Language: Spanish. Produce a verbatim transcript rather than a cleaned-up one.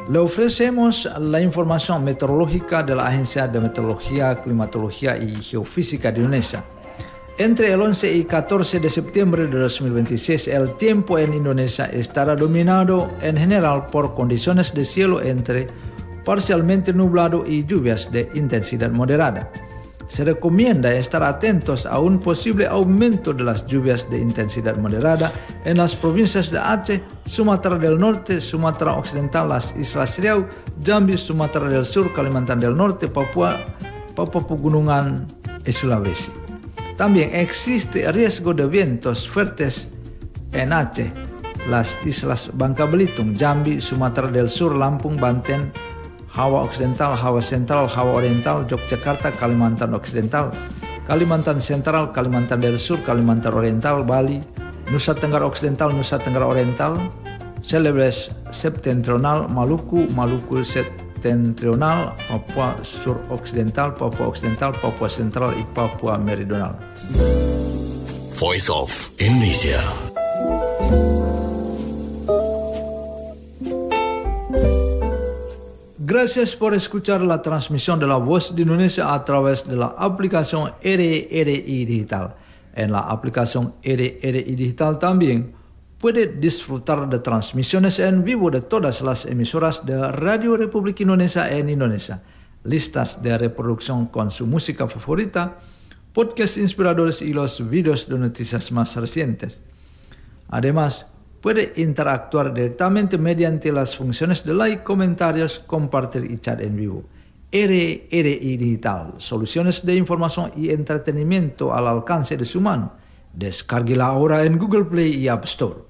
Le ofrecemos la información meteorológica de la Agencia de Meteorología, Climatología y Geofísica de Indonesia. Entre el once y catorce de septiembre de dos mil veintiséis, el tiempo en Indonesia estará dominado en general por condiciones de cielo entre parcialmente nublado y lluvias de intensidad moderada. Se recomienda estar atentos a un posible aumento de las lluvias de intensidad moderada en las provincias de Aceh, Sumatra del Norte, Sumatra Occidental, las Islas Riau, Jambi, Sumatra del Sur, Kalimantan del Norte, Papua, Papua Pegunungan y Sulawesi. También existe riesgo de vientos fuertes en Aceh, las Islas Bangka Belitung, Jambi, Sumatra del Sur, Lampung, Banten, Jawa Occidental, Jawa Central, Jawa Oriental, Yogyakarta, Kalimantan Occidental, Kalimantan Central, Kalimantan del Sur, Kalimantan Oriental, Bali, Nusa Tenggara Occidental, Nusa Tenggara Oriental, Celebes Septentrional, Maluku, Maluku Septentrional, Papua Sur Occidental, Papua Occidental, Papua Central y Papua Meridional. Voice of Indonesia. Gracias por escuchar la transmisión de la Voz de Indonesia a través de la aplicación R R I Digital. En la aplicación R R I Digital también puede disfrutar de transmisiones en vivo de todas las emisoras de Radio Republik Indonesia en Indonesia, listas de reproducción con su música favorita, podcasts inspiradores y los videos de noticias más recientes. Además, puede interactuar directamente mediante las funciones de like, comentarios, compartir y chat en vivo. R R I Digital, soluciones de información y entretenimiento al alcance de su mano. Descárguela ahora en Google Play y App Store.